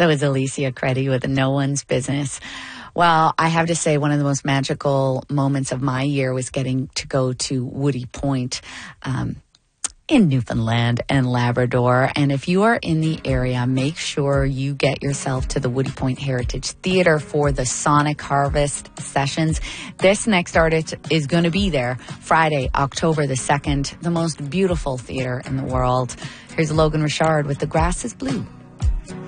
That was Alicia Credi with No One's Business. Well, I have to say one of the most magical moments of my year was getting to go to Woody Point in Newfoundland and Labrador. And if you are in the area, make sure you get yourself to the Woody Point Heritage Theatre for the Sonic Harvest sessions. This next artist is going to be there Friday, October the 2nd, the most beautiful theatre in the world. Here's Logan Richard with The Grass is Blue.